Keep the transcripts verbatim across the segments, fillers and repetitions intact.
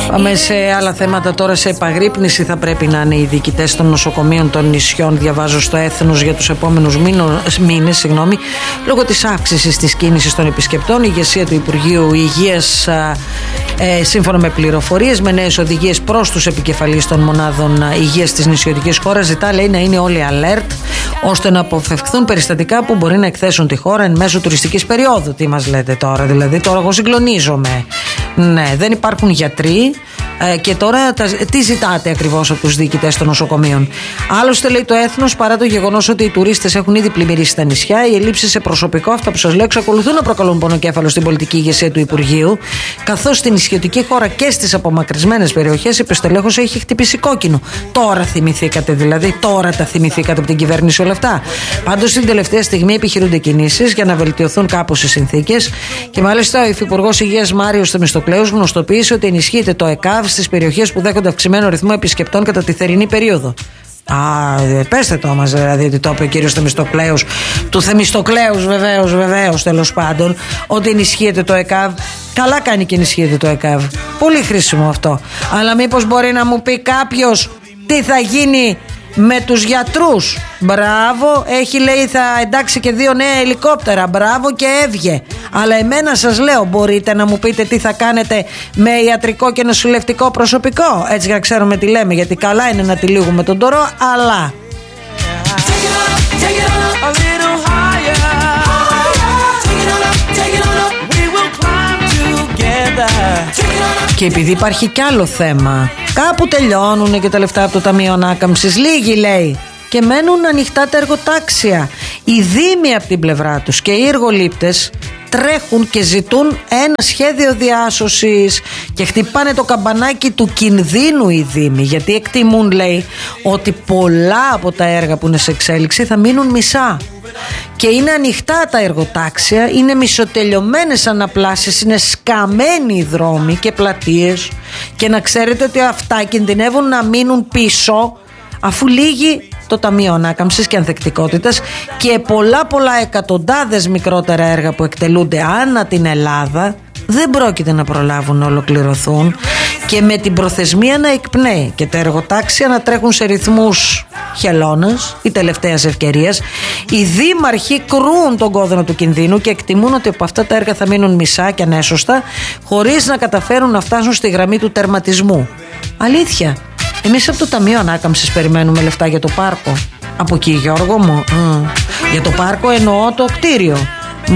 Πάμε σε άλλα θέματα τώρα. Σε επαγρύπνηση θα πρέπει να είναι οι διοικητές των νοσοκομείων των νησιών, διαβάζω στο Έθνος, για τους επόμενους μήνες, συγγνώμη, λόγω της αύξησης της κίνησης των επισκεπτών. Η ηγεσία του Υπουργείου Υγείας, ε, σύμφωνα με πληροφορίες, με νέες οδηγίες προς τους επικεφαλείς των μονάδων υγείας της νησιωτικής χώρας, ζητά, λέει, να είναι όλοι alert, ώστε να αποφευχθούν περιστατικά που μπορεί να εκθέσουν τη χώρα εν μέσω τουριστικής περίοδου. Τι μας λέτε τώρα, δηλαδή? Τώρα εγώ συγκλονίζομαι. Ναι, δεν υπάρχουν γιατροί. Ε, και τώρα τα, τι ζητάτε ακριβώς από τους διοικητές των νοσοκομείων? Άλλωστε, λέει το Έθνος, παρά το γεγονός ότι οι τουρίστες έχουν ήδη πλημμυρίσει τα νησιά, οι ελλείψεις σε προσωπικό, αυτά που σας λέω, εξακολουθούν να προκαλούν πονοκέφαλο στην πολιτική ηγεσία του Υπουργείου, καθώς στην νησιωτική χώρα και στις απομακρυσμένες περιοχές η επιστελέχωση έχει χτυπήσει κόκκινο. Τώρα θυμηθήκατε, δηλαδή, τώρα τα θυμηθήκατε από την κυβέρνηση όλα αυτά? Πάντως, την τελευταία στιγμή επιχειρούνται κινήσεις για να βελτιωθούν κάπως οι συνθήκες, και μάλιστα ο Υφυπουργός Υγείας Μάριος Θεμιστοκλέους γνωστοποίησε ότι ενισχύεται το ΕΚΑΒ στις περιοχές που δέχονται αυξημένο ρυθμό επισκεπτών κατά τη θερινή περίοδο. Α, πέστε το μας, δηλαδή, ότι το είπε ο κύριος Θεμιστοκλέους, του Θεμιστοκλέους βεβαίως, βεβαίως, τέλος πάντων, ότι ενισχύεται το ΕΚΑΒ. Καλά κάνει και ενισχύεται το ΕΚΑΒ. Πολύ χρήσιμο αυτό. Αλλά μήπως μπορεί να μου πει κάποιος τι θα γίνει με τους γιατρούς? Μπράβο, έχει, λέει, θα εντάξει και δύο νέα ελικόπτερα. Μπράβο, και έβγε. Αλλά εμένα σας λέω, μπορείτε να μου πείτε τι θα κάνετε με ιατρικό και νοσηλευτικό προσωπικό? Έτσι, για να ξέρουμε τι λέμε, γιατί καλά είναι να τυλίγουμε τον τωρό, αλλά και επειδή υπάρχει κι άλλο θέμα, κάπου τελειώνουν και τα λεφτά από το Ταμείο Ανάκαμψης, λίγοι, λέει, και μένουν ανοιχτά τα εργοτάξια. Οι δήμοι από την πλευρά τους και οι εργολήπτες τρέχουν και ζητούν ένα σχέδιο διάσωσης και χτυπάνε το καμπανάκι του κινδύνου οι δήμοι, γιατί εκτιμούν, λέει, ότι πολλά από τα έργα που είναι σε εξέλιξη θα μείνουν μισά. Και είναι ανοιχτά τα εργοτάξια, είναι μισοτελειωμένες αναπλάσεις, είναι σκαμμένοι οι δρόμοι και πλατείες, και να ξέρετε ότι αυτά κινδυνεύουν να μείνουν πίσω, αφού λύγει το Ταμείο Ανάκαμψης και Ανθεκτικότητας και πολλά πολλά εκατοντάδες μικρότερα έργα που εκτελούνται ανά την Ελλάδα δεν πρόκειται να προλάβουν να ολοκληρωθούν, και με την προθεσμία να εκπνέει και τα εργοτάξια να τρέχουν σε ρυθμούς χελώνας ή τελευταίας ευκαιρίας, οι δήμαρχοι κρούν τον κόδωνα του κινδύνου και εκτιμούν ότι από αυτά τα έργα θα μείνουν μισά και ανέσωστα, χωρίς να καταφέρουν να φτάσουν στη γραμμή του τερματισμού. Αλήθεια. Εμείς από το Ταμείο Ανάκαμψης περιμένουμε λεφτά για το πάρκο. Από εκεί, Γιώργο μου. Mm. Για το πάρκο εννοώ το κτίριο. Mm.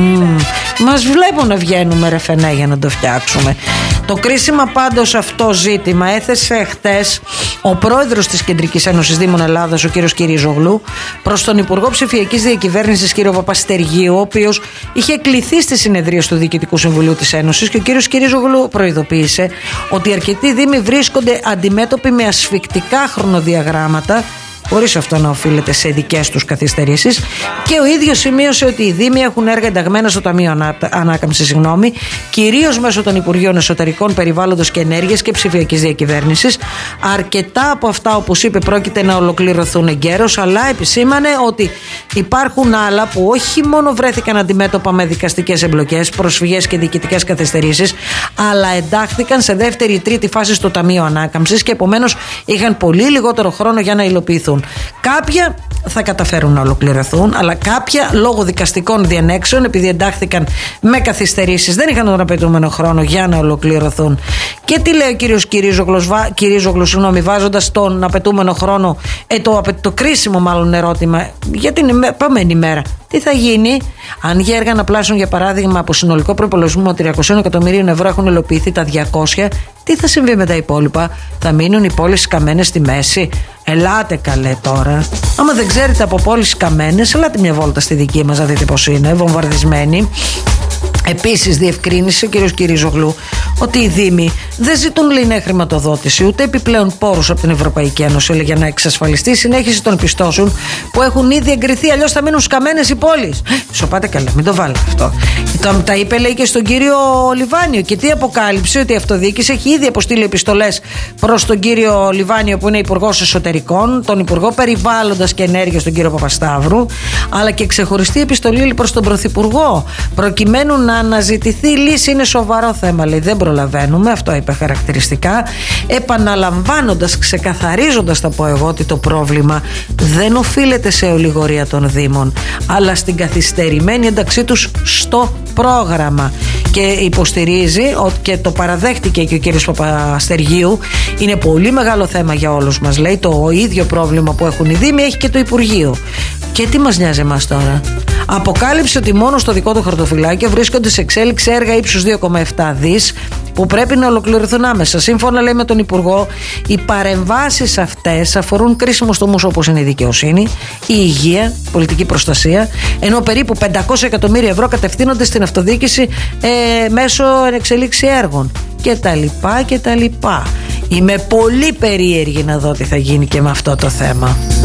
Μας βλέπω να βγαίνουμε, ρε φενέ, για να το φτιάξουμε. Το κρίσιμα πάντως αυτό ζήτημα έθεσε χτες ο πρόεδρος της Κεντρικής Ένωσης Δήμων Ελλάδας, ο κύριος Κυρίζογλου, προς τον Υπουργό Ψηφιακής Διακυβέρνησης, κύριο Παπαστεργίου, ο οποίος είχε κληθεί στη συνεδρία του Διοικητικού Συμβουλίου της Ένωσης, και ο κύριος Κυρίζογλου προειδοποίησε ότι αρκετοί δήμοι βρίσκονται αντιμέτωποι με ασφικτικά χρονοδιαγράμματα, χωρίς αυτό να οφείλεται σε δικές τους καθυστερήσεις, και ο ίδιος σημείωσε ότι οι δήμοι έχουν έργα ενταγμένα στο Ταμείο Ανά... Ανάκαμψης, συγγνώμη, κυρίως μέσω των Υπουργείων Εσωτερικών, Περιβάλλοντος και Ενέργειας και Ψηφιακής Διακυβέρνησης. Αρκετά από αυτά, όπως είπε, πρόκειται να ολοκληρωθούν εγκαίρως, αλλά επισήμανε ότι υπάρχουν άλλα που όχι μόνο βρέθηκαν αντιμέτωπα με δικαστικές εμπλοκές, προσφυγές και διοικητικές καθυστερήσεις, αλλά εντάχθηκαν σε δεύτερη ή τρίτη φάση στο Ταμείο Ανάκαμψης και επομένως είχαν πολύ λιγότερο χρόνο για να υλοποιηθούν. Κάποια θα καταφέρουν να ολοκληρωθούν, αλλά κάποια λόγω δικαστικών διενέξεων, επειδή εντάχθηκαν με καθυστερήσεις, δεν είχαν τον απαιτούμενο χρόνο για να ολοκληρωθούν. Και τι λέει ο κύριος Κυρίζογλου, συγγνώμη, βάζοντας τον απαιτούμενο χρόνο, ε, το, το κρίσιμο μάλλον ερώτημα για την επόμενη μέρα. Τι θα γίνει αν για έργα αναπλάσεων, για παράδειγμα, από συνολικό προϋπολογισμό τριακόσια εκατομμυρίων ευρώ έχουν υλοποιηθεί τα διακόσια, τι θα συμβεί με τα υπόλοιπα? Θα μείνουν οι πόλεις καμένες στη μέση? Ελάτε καλέ τώρα. Άμα δεν ξέρετε από πόλεις καμένες, ελάτε μια βόλτα στη δική μας να δείτε πως είναι, βομβαρδισμένη. Επίσης, διευκρίνησε ο κ. Κυρίζογλου ότι οι δήμοι δεν ζητούν, λέει, νέα χρηματοδότηση ούτε επιπλέον πόρους από την Ευρωπαϊκή Ένωση, λέει, για να εξασφαλιστεί η συνέχιση των πιστώσεων που έχουν ήδη εγκριθεί. Αλλιώς θα μείνουν σκαμμένες οι πόλεις. Σοπάτε καλά, μην το βάλετε αυτό. Τα, τα είπε, λέει, και στον κύριο Λιβάνιο. Και τι αποκάλυψε? Ότι η αυτοδιοίκηση έχει ήδη αποστείλει επιστολές προς τον κύριο Λιβάνιο, που είναι υπουργός Εσωτερικών, τον Υπουργό Περιβάλλοντας και Ενέργειας, τον κύριο Παπασταύρου, αλλά και ξεχωριστή επιστολή προς τον Πρωθυπουργό, προκειμένου να να αναζητηθεί λύση είναι σοβαρό θέμα, λέει. Δεν προλαβαίνουμε, αυτό είπε χαρακτηριστικά, επαναλαμβάνοντας, ξεκαθαρίζοντας, θα πω εγώ, ότι το πρόβλημα δεν οφείλεται σε ολιγορία των Δήμων, αλλά στην καθυστερημένη ένταξή τους στο πρόγραμμα. Και υποστηρίζει, και το παραδέχτηκε και ο κύριος Παπαστεργίου, είναι πολύ μεγάλο θέμα για όλους μας, λέει. Το ίδιο πρόβλημα που έχουν οι Δήμοι έχει και το Υπουργείο. Και τι μας νοιάζει εμάς τώρα? Αποκάλυψε ότι μόνο στο δικό του χαρτοφυλάκιο βρίσκονται σε εξέλιξη έργα ύψους δύο κόμμα επτά δις που πρέπει να ολοκληρωθούν άμεσα. Σύμφωνα, λέει, με τον Υπουργό, οι παρεμβάσεις αυτές αφορούν κρίσιμους τομείς όπως είναι η δικαιοσύνη, η υγεία, πολιτική προστασία, ενώ περίπου πεντακόσια εκατομμύρια ευρώ κατευθύνονται στην αυτοδιοίκηση ε, μέσω εξελίξη έργων και τα λοιπά και τα λοιπά. Είμαι πολύ περίεργη να δω τι θα γίνει και με αυτό το θέμα.